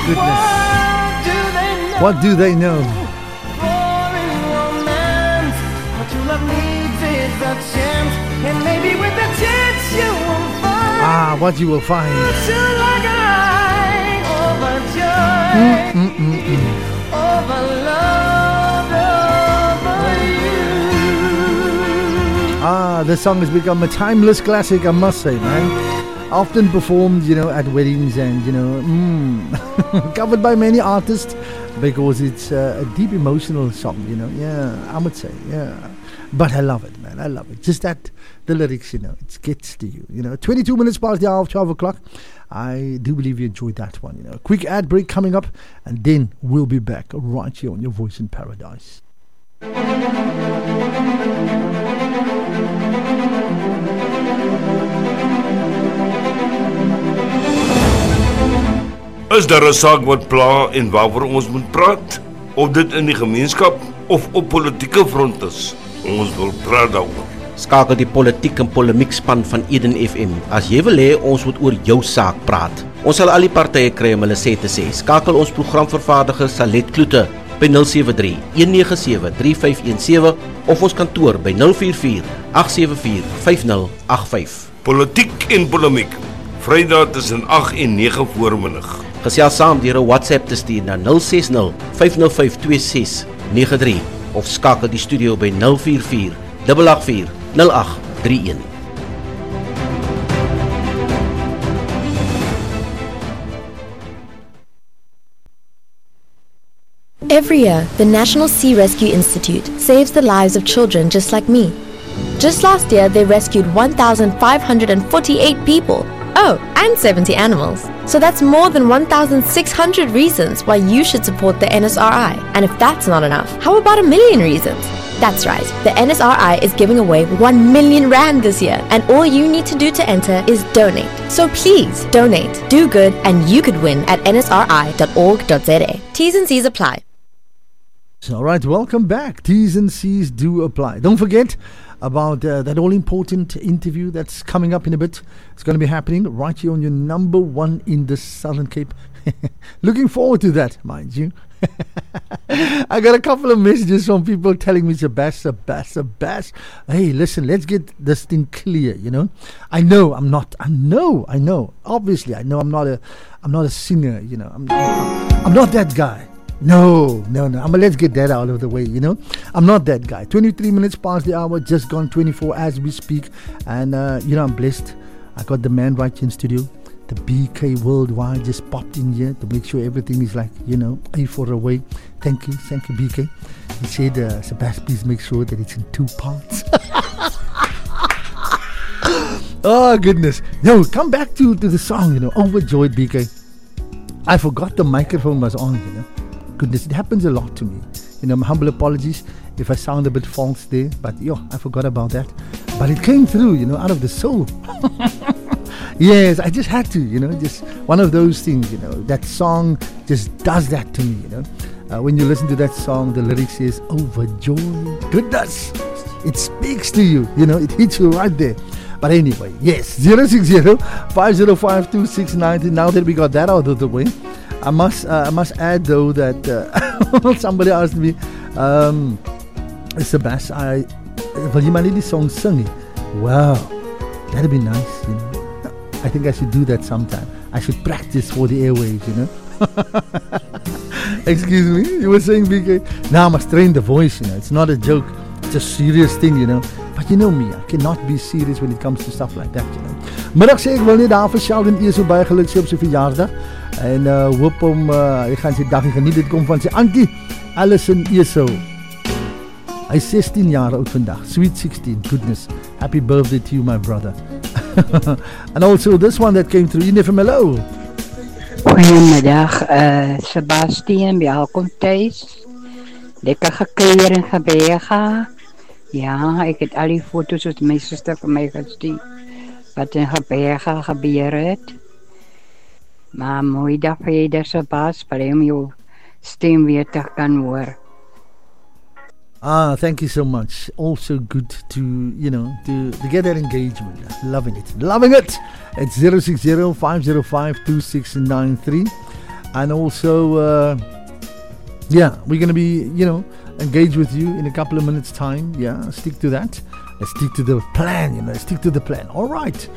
goodness. What do they know? What you will find. This song has become a timeless classic, I must say, man. Often performed, at weddings and, covered by many artists because it's a deep emotional song, Yeah, I would say, yeah. But I love it, man. I love it. Just that, the lyrics, it gets to you. 22 minutes past the hour of 12 o'clock. I do believe you enjoyed that one. A quick ad break coming up, and then we'll be back right here on Your Voice in Paradise. Is daar 'n saak wat pla en waaroor ons moet praat? Of dit in die gemeenskap of op politieke front is? Ons wil praat daaroor. Skakel die politiek en polemiek span van Eden FM. As jy wil hê ons moet oor jou saak praat. Ons sal al die partye kry om hulle sê te sê. Skakel ons programvervaardiger Salet Kloete by 073 197 3517 of ons kantoor by 044 874 5085. Politiek en polemiek. Vrydag tussen 8 en 9 voormiddag. Gesels saam deur 'n WhatsApp te stuur na 060 505 2693 of skakel die studio by 044 884 0831. Every year, the National Sea Rescue Institute saves the lives of children just like me. Just last year, they rescued 1,548 people. Oh, and 70 animals. So that's more than 1,600 reasons why you should support the NSRI. And if that's not enough, how about 1,000,000 reasons? That's right, the NSRI is giving away 1 million rand this year, and all you need to do to enter is donate. So please donate, do good, and you could win at nsri.org.za. T's and C's apply. All right, welcome back. T's and C's do apply. Don't forget about that all-important interview that's coming up in a bit. It's going to be happening right here on your number one in the Southern Cape. Looking forward to that, mind you. I got a couple of messages from people telling me, Sebastian, hey, listen, let's get this thing clear, I know I'm not, I know, obviously, I know I'm not a singer, I'm not that guy. No. Let's get that out of the way, I'm not that guy. 23 minutes past the hour, just gone 24 as we speak. And, I'm blessed. I got the man right in studio. The BK Worldwide just popped in here to make sure everything is like, A4 away. Thank you, BK. He said, Sebastian, please make sure that it's in 2 parts. Oh, goodness. Yo, come back to the song, Overjoyed, BK. I forgot the microphone was on, Goodness, it happens a lot to me. My humble apologies if I sound a bit false there, but I forgot about that. But it came through, out of the soul. Yes, I just had to, just one of those things, that song just does that to me, when you listen to that song, the lyrics says, overjoyed. Goodness, it speaks to you, it hits you right there. But anyway, yes, 060-505-2690. Now that we got that out of the way, I must add though that somebody asked me, Sebastian, will you mind this song singing? Wow, that'd be nice, I think I should do that sometime. I should practice for the airwaves, Excuse me, you were saying, BK? Now I must train the voice, It's not a joke. It's a serious thing, But you know me, I cannot be serious when it comes to stuff like that, Middag sê ek wil net daar vir Sheldon eers so baie geluk sê op sy verjaarsdag. En hoop hom, ek gaan sy dag geniet. Dit kom van sy auntie, Alison Eso. Hy's 16 jaar oud vandag. Sweet 16, goodness. Happy birthday to you, my brother. And also this one that came through, Inef hello. Goedemiddag, Sebastian, welkom thuis. Lekker gekuier en gebega. Ja, ek het al die foto's wat my suster vir my gestuur, wat in gebega gebeur het. Maar mooi dag vir jy daar, Sebastian, om jou stem weer te kan hoor. Thank you so much. Also good to, to get that engagement. Loving it. It's 060-505-2693. And also, we're going to be, engage with you in a couple of minutes' time. Yeah, stick to that. Let's stick to the plan, stick to the plan. All right.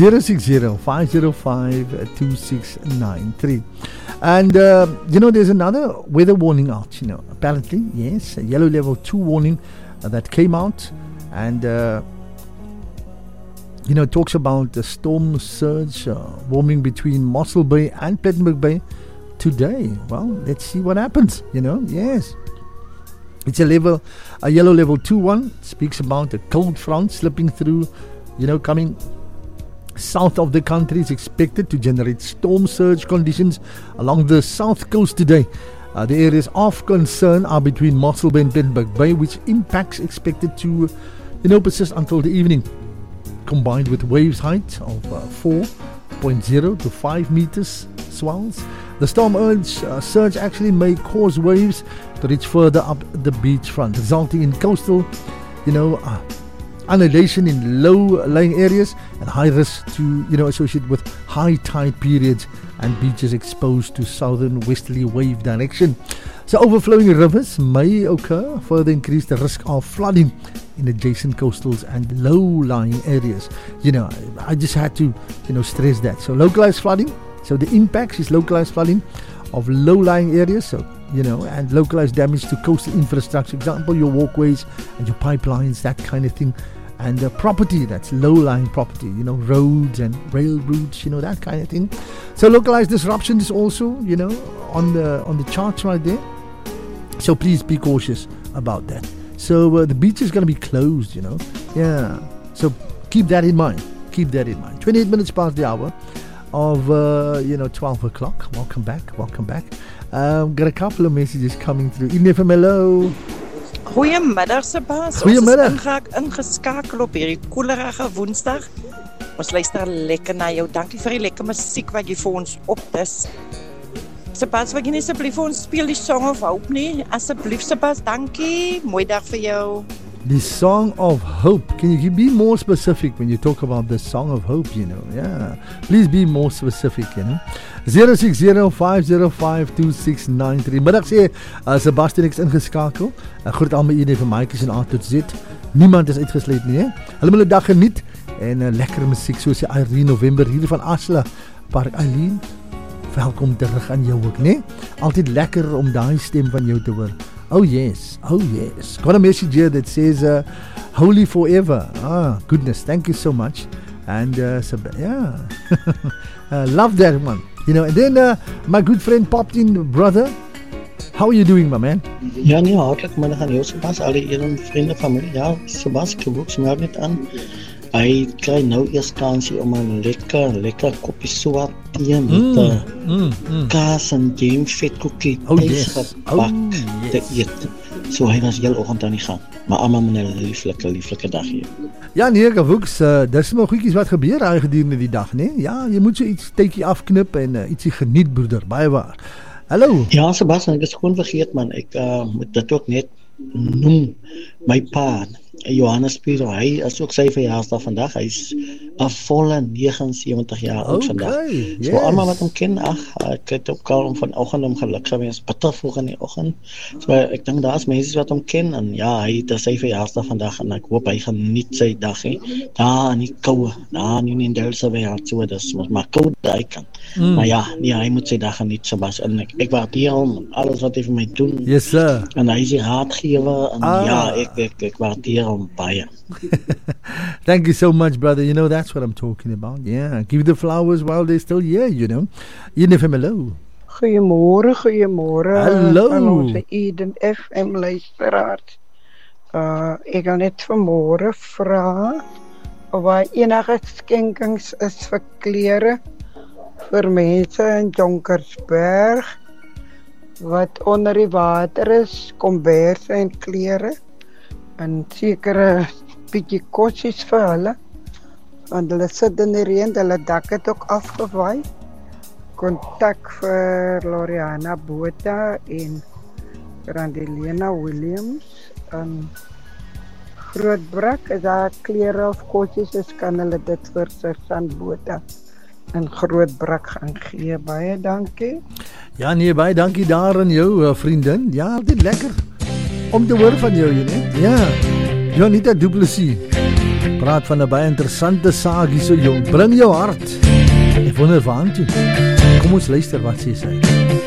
060-505-2693. And, there's another weather warning out, apparently, yes, a yellow level 2 warning that came out. And, it talks about the storm surge warming between Mossel Bay and Plettenberg Bay today. Well, let's see what happens, yes. It's a yellow level 2-1. Speaks about a cold front slipping through, coming south of the country. Is expected to generate storm surge conditions along the south coast today. The areas of concern are between Mossel Bay and Plettenberg Bay, which impacts expected to, persist until the evening. Combined with waves height of 4.0 to 5 meters swells. The storm surge actually may cause waves to reach further up the beachfront, resulting in coastal, annihilation in low-lying areas and high risk to, associated with high tide periods and beaches exposed to southern westerly wave direction. So overflowing rivers may occur, further increase the risk of flooding in adjacent coastals and low-lying areas. I just had to, stress that. So localized flooding. So the impacts is localized flooding of low-lying areas. So, and localized damage to coastal infrastructure. Example, your walkways and your pipelines, that kind of thing. And property, that's low-lying property, roads and railroads, that kind of thing. So localized disruptions also, on the charts right there. So please be cautious about that. So the beach is going to be closed, Yeah. So keep that in mind. 28 minutes past the hour of, 12 o'clock. Welcome back. Got a couple of messages coming through. Idnfm, hello. Goeiemiddag, Sebas. Goeiemiddag. Ons is ingeskakel op hierdie koelerige Woensdag. Ons luister lekker na jou. Dankie vir die lekker musiek wat jy vir ons opdis. Sebas, wil jy nie asseblief vir ons speel die Song of Hope nie? Asseblief, Sebas, dankie. Mooi dag vir jou. The Song of Hope. Can you be more specific when you talk about the Song of Hope, Yeah. Please be more specific, 060-505-2693. Middag sê Sebastian ek is ingeskakel. Groet al my ene vir Maikies en A tot Z. Niemand is uitgesluit nie, hè? Hulle moet 'n dag geniet en lekker musiek soos die Irene November hier van Asla Park. Eileen, welkom terug aan jou ook, né? Altyd lekker om daai stem van jou te hoor. Oh yes. Got a message here that says holy forever. Goodness, thank you so much. And love that one. And then my good friend popped in, brother. How are you doing, my man? Ja, nee, hartelijk middag aan jou, Sebas. Alle eren, vrienden, familie. Ja, Sebas, ek ook smel net aan. Hy kry nou eers kansie om 'n lekker koppie swart tee met kaas en jam vetkoekie gebak te eet. So hy was heel oggend aan die gang. Maar almal met 'n lieflike dag hier. Ja, nee, Kavoeks, dis maar goedjies wat gebeur daai gedurende die dag, né? Ja, jy moet so iets tydjie afknip en ietsie geniet, broeder, baie waar. Hallo. Ja, Sebastian, ek is gewoon vergeet, man. Ek moet dit ook net noem. My pa, Johannes Piro, hy is ook sy verjaarsdag vandag. Hy's 'n volle 79 jaar oud vandag. So almal wat hom ken, ek het ook al vanoggend om geluk gewees, bitter vroeg in die oggend. So ek dink daar's mense wat hom ken en ja, hy het sy verjaarsdag vandag en ek hoop hy geniet sy dag, hè. Daar in die koue, daar in Delsa wêreld, so dis maar koud daai kant. Maar ja, nee, hy moet sy dag geniet, Sebastian. Ek waardeer hom en alles wat hy vir my doen. Yes, sir. En hy is die raadgewer en ja, ek waardeer hom baie. Thank you so much, brother. That's what I'm talking about. Yeah, give the flowers while they're still here, Idnfm, hello. Goeiemôre. Hallo. Aan ons Eden FM luisteraars. Ek wil net vanmôre vra of daar enige skenkings is vir klere vir mense in Jonkersberg wat onder die water is, komberse en klere en sekere bietjie kossies vir hulle. Want hulle sit in die reën, hulle dak het ook afgewaai. Kontak vir Loriana Botha en Randelena Williams en Grootbrak. As daar klere of kossies is, kan hulle dit vir Sergeant Botha in Grootbrak gaan gee. Baie dankie. Ja, nee, baie dankie daar aan jou vriendin. Ja, dit lekker om te hoor van jou, jy net. Ja, Jonita Du Plessis praat van 'n baie interessante saak hier so jong. Bring jou hart. Ek wonder waar toe. Kom ons luister wat sy sê.